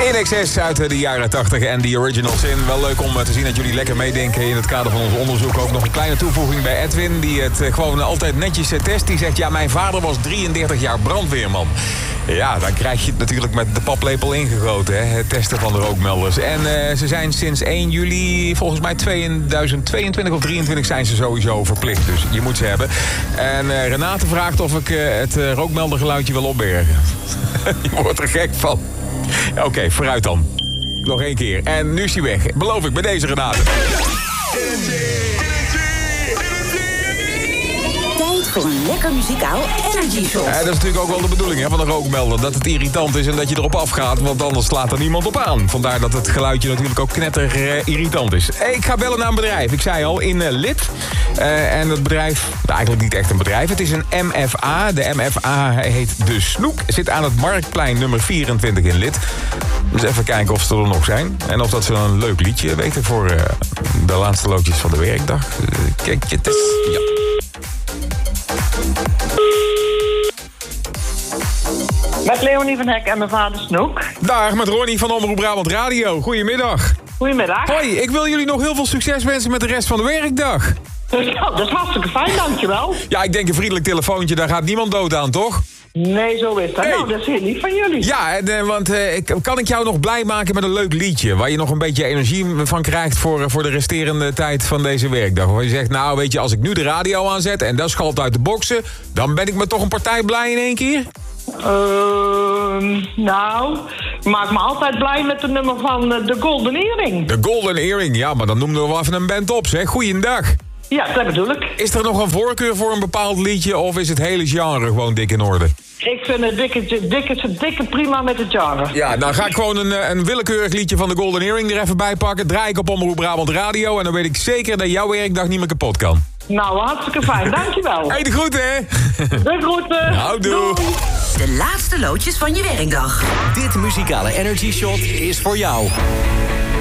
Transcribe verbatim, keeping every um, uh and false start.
In Excess uit de jaren tachtig en The Originals in. Wel leuk om te zien dat jullie lekker meedenken in het kader van ons onderzoek. Ook nog een kleine toevoeging bij Edwin, die het gewoon altijd netjes test. Die zegt, ja, mijn vader was drieëndertig jaar brandweerman. Ja, dan krijg je het natuurlijk met de paplepel ingegoten, hè? Het testen van de rookmelders. En uh, ze zijn sinds één juli, volgens mij tweeduizend tweeëntwintig of drieëntwintig... zijn ze sowieso verplicht, dus je moet ze hebben. En uh, Renate vraagt of ik uh, het uh, rookmeldergeluidje wil opbergen. Je wordt er gek van. Oké, okay, vooruit dan. Nog één keer. En nu is hij weg. Beloof ik, bij deze Renate. Tijd voor een lekker muzikaal energy shot. Ja, dat is natuurlijk ook wel de bedoeling, hè, van een rookmelder. Dat het irritant is en dat je erop afgaat, want anders slaat er niemand op aan. Vandaar dat het geluidje natuurlijk ook knetter uh, irritant is. Ik ga bellen naar een bedrijf. Ik zei al, in uh, Lid. Uh, en het bedrijf, nou, eigenlijk niet echt een bedrijf. Het is een M F A. De M F A heet De Snoek. Zit aan het Marktplein nummer vierentwintig in Lid. Dus even kijken of ze er nog zijn. En of dat ze een leuk liedje weten voor uh, de laatste loodjes van de werkdag. Uh, kijk, het is... Ja. Met Leonie van Hek en mijn vader Snoek. Dag, met Ronnie van Omroep Brabant Radio. Goedemiddag. Goedemiddag. Hoi, ik wil jullie nog heel veel succes wensen met de rest van de werkdag. Ja, dat is hartstikke fijn, dankjewel. Ja, ik denk een vriendelijk telefoontje, daar gaat niemand dood aan, toch? Nee, zo is dat. Hey. Nou, dat is heel lief van jullie. Ja, en, uh, want uh, ik, kan ik jou nog blij maken met een leuk liedje... waar je nog een beetje energie van krijgt voor, uh, voor de resterende tijd van deze werkdag. Waar je zegt, nou weet je, als ik nu de radio aanzet en dat schalt uit de boksen... dan ben ik me toch een partij blij in één keer? Uh, nou, ik maak me altijd blij met het nummer van uh, de Golden Earring. De Golden Earring, ja, maar dan noemen we wel even een band op, zeg. Goeiedag. Ja, dat bedoel ik. Is er nog een voorkeur voor een bepaald liedje... of is het hele genre gewoon dik in orde? Ik vind het dikke, dikke, dikke prima met het genre. Ja, dan ga ik gewoon een, een willekeurig liedje van de Golden Earring er even bij pakken. Draai ik op Omroep Brabant Radio... en dan weet ik zeker dat jouw werkdag niet meer kapot kan. Nou, hartstikke fijn. Dankjewel. Hey, de groeten, hè? De groeten. Nou, doei. Doei. De laatste loodjes van je werkdag. Dit muzikale energy shot is voor jou.